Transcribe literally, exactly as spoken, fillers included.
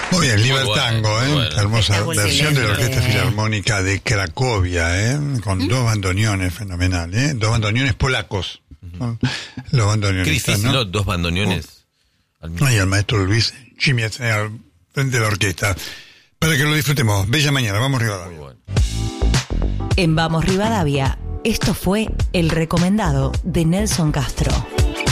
Muy bien, Libertango, bueno, ¿eh? bueno. Esta hermosa versión de la Orquesta Eh. Filarmónica de Cracovia, ¿eh? Con ¿Mm? dos bandoneones, fenomenal, ¿eh? Dos bandoneones polacos. Uh-huh. Los bandoneones. Qué difícil, ¿no? ¿no? Dos bandoneones. Oh. Al mismo. Y el maestro Luis Chimiez al frente de la orquesta. Para que lo disfrutemos. Bella mañana, vamos Rivadavia. Muy bueno. En Vamos Rivadavia, esto fue El Recomendado de Nelson Castro.